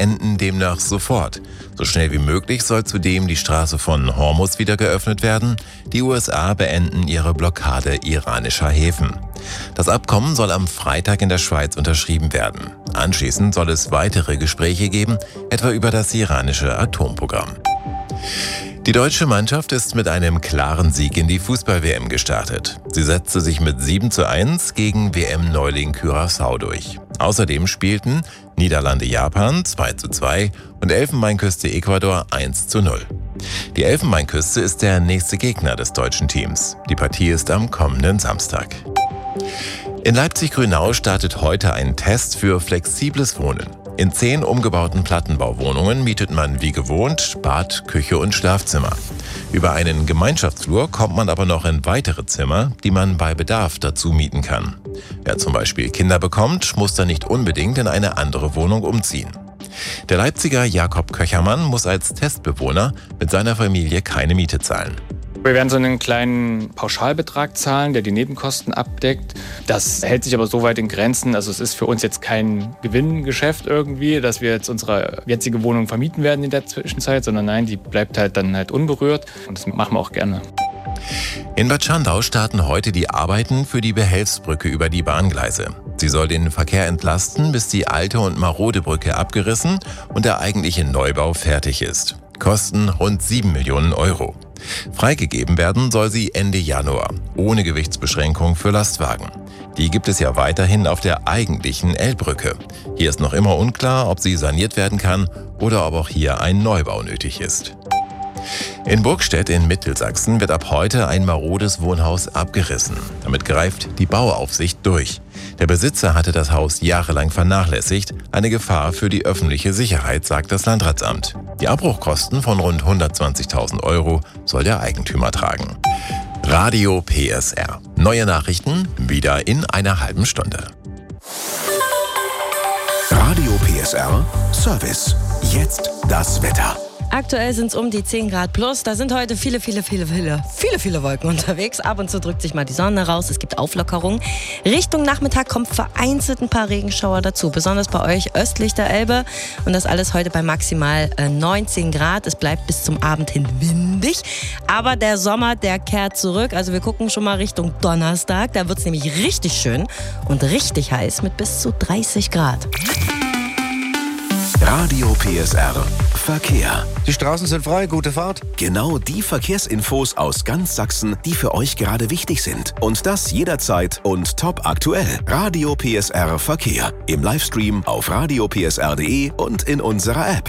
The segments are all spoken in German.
beenden demnach sofort. So schnell wie möglich soll zudem die Straße von Hormuz wieder geöffnet werden. Die USA beenden ihre Blockade iranischer Häfen. Das Abkommen soll am Freitag in der Schweiz unterschrieben werden. Anschließend soll es weitere Gespräche geben, etwa über das iranische Atomprogramm. Die deutsche Mannschaft ist mit einem klaren Sieg in die Fußball-WM gestartet. Sie setzte sich mit 7:1 gegen WM-Neuling Curaçao durch. Außerdem spielten Niederlande-Japan 2:2 und Elfenbeinküste-Ecuador 1:0. Die Elfenbeinküste ist der nächste Gegner des deutschen Teams. Die Partie ist am kommenden Samstag. In Leipzig-Grünau startet heute ein Test für flexibles Wohnen. In 10 umgebauten Plattenbauwohnungen mietet man wie gewohnt Bad, Küche und Schlafzimmer. Über einen Gemeinschaftsflur kommt man aber noch in weitere Zimmer, die man bei Bedarf dazu mieten kann. Wer zum Beispiel Kinder bekommt, muss dann nicht unbedingt in eine andere Wohnung umziehen. Der Leipziger Jakob Köchermann muss als Testbewohner mit seiner Familie keine Miete zahlen. Wir werden so einen kleinen Pauschalbetrag zahlen, der die Nebenkosten abdeckt. Das hält sich aber so weit in Grenzen. Also es ist für uns jetzt kein Gewinngeschäft irgendwie, dass wir jetzt unsere jetzige Wohnung vermieten werden in der Zwischenzeit, sondern nein, die bleibt halt dann unberührt und das machen wir auch gerne. In Bad Schandau starten heute die Arbeiten für die Behelfsbrücke über die Bahngleise. Sie soll den Verkehr entlasten, bis die alte und marode Brücke abgerissen und der eigentliche Neubau fertig ist. Kosten rund 7 Millionen Euro. Freigegeben werden soll sie Ende Januar, ohne Gewichtsbeschränkung für Lastwagen. Die gibt es ja weiterhin auf der eigentlichen Elbbrücke. Hier ist noch immer unklar, ob sie saniert werden kann oder ob auch hier ein Neubau nötig ist. In Burgstedt in Mittelsachsen wird ab heute ein marodes Wohnhaus abgerissen. Damit greift die Bauaufsicht durch. Der Besitzer hatte das Haus jahrelang vernachlässigt. Eine Gefahr für die öffentliche Sicherheit, sagt das Landratsamt. Die Abbruchkosten von rund 120.000 Euro soll der Eigentümer tragen. Radio PSR. Neue Nachrichten wieder in einer halben Stunde. Radio PSR Service. Jetzt das Wetter. Aktuell sind es um die 10 Grad plus. Da sind heute viele Wolken unterwegs. Ab und zu drückt sich mal die Sonne raus. Es gibt Auflockerung. Richtung Nachmittag kommt vereinzelt ein paar Regenschauer dazu. Besonders bei euch östlich der Elbe. Und das alles heute bei maximal 19 Grad. Es bleibt bis zum Abend hin windig. Aber der Sommer, der kehrt zurück. Also wir gucken schon mal Richtung Donnerstag. Da wird es nämlich richtig schön und richtig heiß mit bis zu 30 Grad. Radio PSR Verkehr. Die Straßen sind frei, gute Fahrt. Genau die Verkehrsinfos aus ganz Sachsen, die für euch gerade wichtig sind. Und das jederzeit und top aktuell. Radio PSR Verkehr. Im Livestream auf radiopsr.de und in unserer App.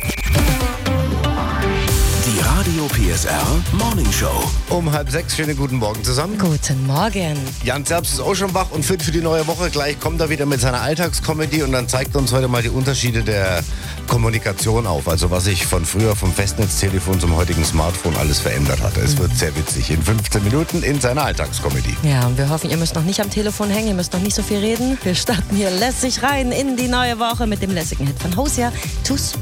Die Radio PSR Morning Show. Um 5:30, schönen guten Morgen zusammen. Guten Morgen. Jan Zerbst ist auch schon wach und fit für die neue Woche. Gleich kommt er wieder mit seiner Alltagskomödie und dann zeigt uns heute mal die Unterschiede der Kommunikation auf. Also was sich von früher vom Festnetztelefon zum heutigen Smartphone alles verändert hat. Es wird sehr witzig in 15 Minuten in seiner Alltagskomödie. Ja, und wir hoffen, ihr müsst noch nicht am Telefon hängen, ihr müsst noch nicht so viel reden. Wir starten hier lässig rein in die neue Woche mit dem lässigen Hit von Hosea, Too Sweet.